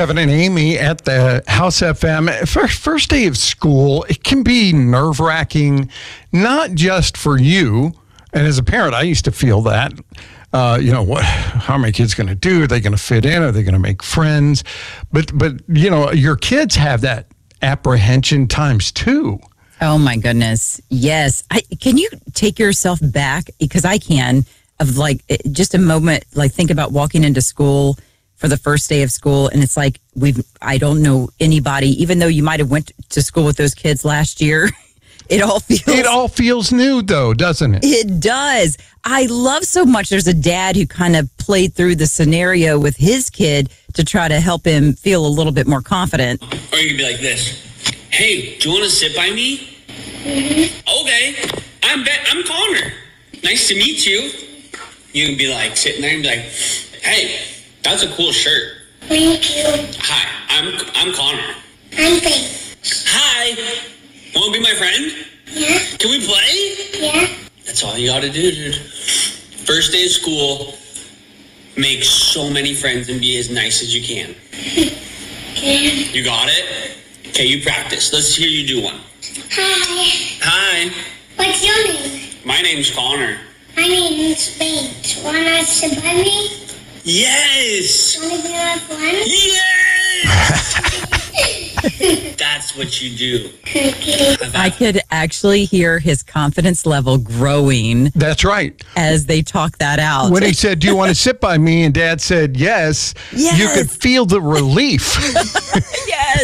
Kevin and Amy at the House FM. First day of school, it can be nerve-wracking, not just for you. And as a parent, I used to feel that. How are my kids going to do? Are they going to fit in? Are they going to make friends? But your kids have that apprehension times two. Oh, my goodness. Yes. Can you take yourself back? Because I can, of like just a moment, like think about walking into school for the first day of school. And it's like, I don't know anybody, even though you might have went to school with those kids last year. It all feels new, though, doesn't it? It does. I love so much. There's a dad who kind of played through the scenario with his kid to try to help him feel a little bit more confident. Or you could be like this. Hey, do you want to sit by me? Mm-hmm. Okay. I'm Connor. Nice to meet you. You can be like sitting there and be like, hey, that's a cool shirt. Thank you. Hi, I'm Connor. I'm Faith. Hi. Want to be my friend? Yeah. Can we play? Yeah. That's all you gotta do, dude. First day of school, make so many friends and be as nice as you can. Okay. You got it? Okay, you practice. Let's hear you do one. Hi. Hi. What's your name? My name's Connor. My name is Faith. Wanna sit by me? Yes! Wanna be my friend? Yes! That's what you do. Okay. I could actually hear his confidence level growing. That's right. As they talk that out. When he said, do you want to sit by me? And Dad said, yes. Yes. You could feel the relief. Yes.